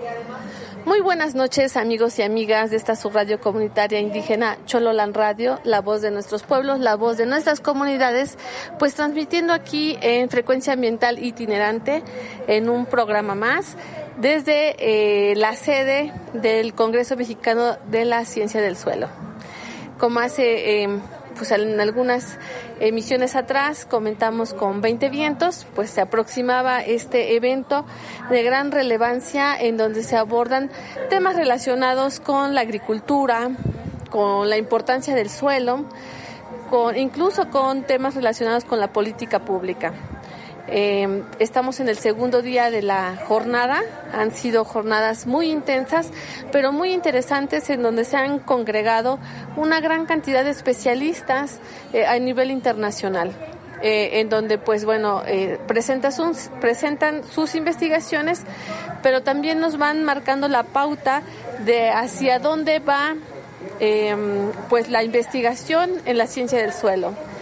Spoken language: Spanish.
Muy buenas noches, amigos y amigas de esta subradio comunitaria indígena Chololán Radio, la voz de nuestros pueblos, la voz de nuestras comunidades, pues transmitiendo aquí en frecuencia ambiental itinerante en un programa más desde la sede del Congreso Mexicano de la Ciencia del Suelo. Como hace pues en algunas emisiones atrás comentamos con 20 vientos, pues se aproximaba este evento de gran relevancia en donde se abordan temas relacionados con la agricultura, con la importancia del suelo, incluso con temas relacionados con la política pública. Estamos en el segundo día de la jornada. Han sido jornadas muy intensas, pero muy interesantes, en donde se han congregado una gran cantidad de especialistas a nivel internacional, en donde pues bueno presentan sus investigaciones, pero también nos van marcando la pauta de hacia dónde va pues la investigación en la ciencia del suelo.